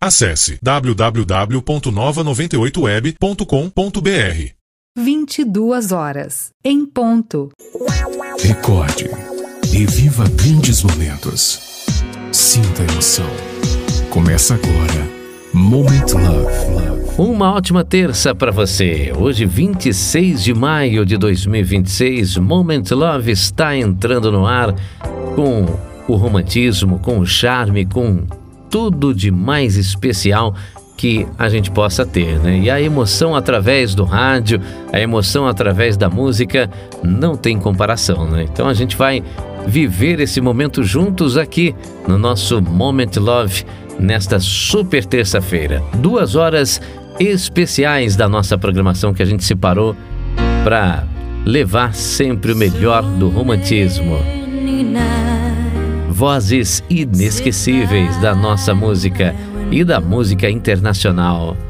Acesse www.nova98web.com.br. 22 horas, em ponto. Recorde e viva grandes momentos. Sinta a emoção. Começa agora, Moment Love. Uma ótima terça para você. Hoje, 26 de maio de 2026, Moment Love está entrando no ar com o romantismo, com o charme, com tudo de mais especial que a gente possa ter, né? E a emoção através do rádio, a emoção através da música não tem comparação, né? Então a gente vai viver esse momento juntos aqui no nosso Moment Love nesta super terça-feira. 2 horas especiais da nossa programação que a gente separou para levar sempre o melhor do romantismo. Vozes inesquecíveis da nossa música e da música internacional.